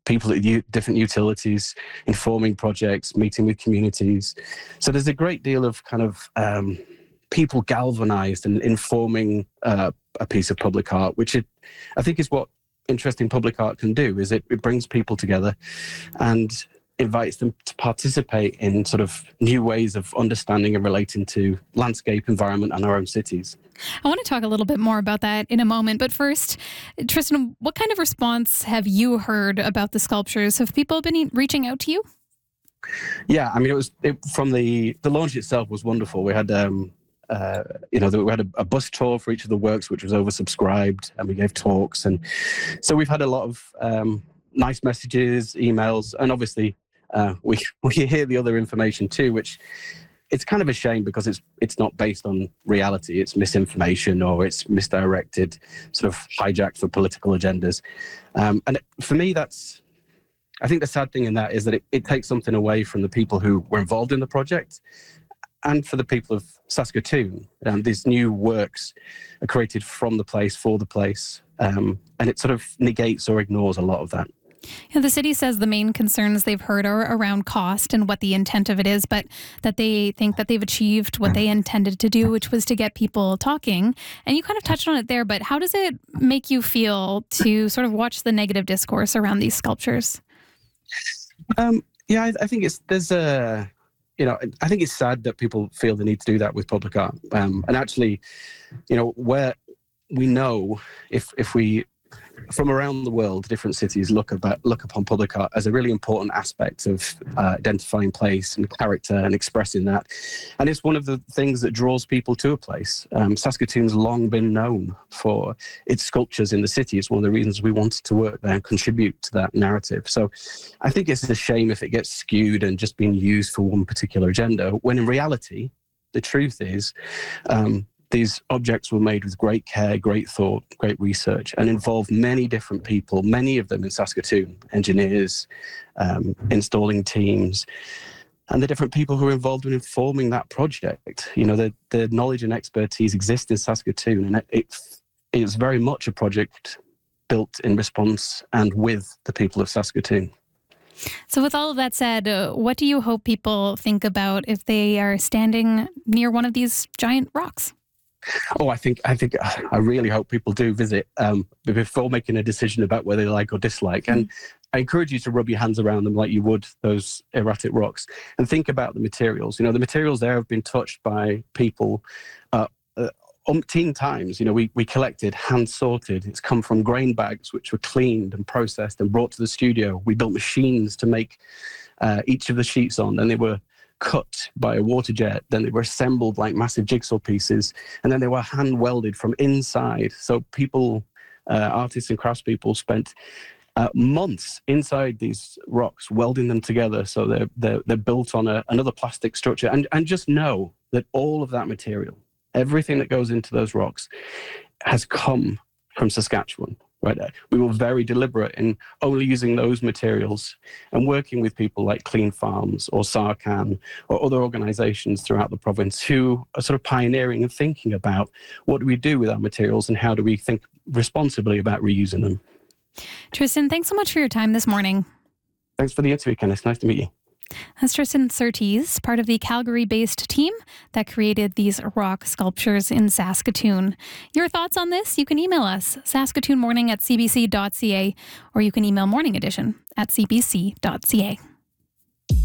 people at different utilities, informing projects, meeting with communities. So there's a great deal of kind of people galvanized and informing a piece of public art, which I think is what interesting public art can do, is it brings people together and invites them to participate in sort of new ways of understanding and relating to landscape, environment, and our own cities. I want to talk a little bit more about that in a moment. But first, Tristan, what kind of response have you heard about the sculptures? Have people been reaching out to you? Yeah, I mean, from the launch itself was wonderful. We had we had a bus tour for each of the works, which was oversubscribed, and we gave talks. And so we've had a lot of nice messages, emails, and obviously we hear the other information too, which it's kind of a shame because it's not based on reality. It's misinformation or it's misdirected, sort of hijacked for political agendas. And for me, I think the sad thing in that is that it takes something away from the people who were involved in the project. And for the people of Saskatoon, these new works are created from the place, for the place, and it sort of negates or ignores a lot of that. Yeah, the city says the main concerns they've heard are around cost and what the intent of it is, but that they think that they've achieved what they intended to do, which was to get people talking. And you kind of touched on it there, but how does it make you feel to sort of watch the negative discourse around these sculptures? I think I think it's sad that people feel the need to do that with public art. And actually, where we know if we, from around the world, different cities look upon public art as a really important aspect of identifying place and character and expressing that. And it's one of the things that draws people to a place. Saskatoon's long been known for its sculptures in the city. It's one of the reasons we wanted to work there and contribute to that narrative. So I think it's a shame if it gets skewed and just being used for one particular agenda, when in reality, the truth is, these objects were made with great care, great thought, great research, and involved many different people, many of them in Saskatoon, engineers, installing teams, and the different people who are involved in informing that project. The knowledge and expertise exist in Saskatoon, and it is very much a project built in response and with the people of Saskatoon. So with all of that said, what do you hope people think about if they are standing near one of these giant rocks? Oh, I really hope people do visit before making a decision about whether they like or dislike. And I encourage you to rub your hands around them like you would those erratic rocks and think about the materials. The materials there have been touched by people umpteen times. We collected, hand sorted. It's come from grain bags, which were cleaned and processed and brought to the studio. We built machines to make each of the sheets on, and they were cut by a water jet, then they were assembled like massive jigsaw pieces, and then they were hand welded from inside. So people, artists and craftspeople spent months inside these rocks welding them together so they're built on another plastic structure. And just know that all of that material, everything that goes into those rocks, has come from Saskatchewan. Right. We were very deliberate in only using those materials and working with people like Clean Farms or Sarcan or other organizations throughout the province who are sort of pioneering and thinking about what do we do with our materials and how do we think responsibly about reusing them. Tristan, thanks so much for your time this morning. Thanks for the interview, Kenneth. Nice to meet you. That's Tristan Surtees, part of the Calgary-based team that created these rock sculptures in Saskatoon. Your thoughts on this? You can email us, saskatoonmorning@cbc.ca, or you can email Morning Edition at cbc.ca.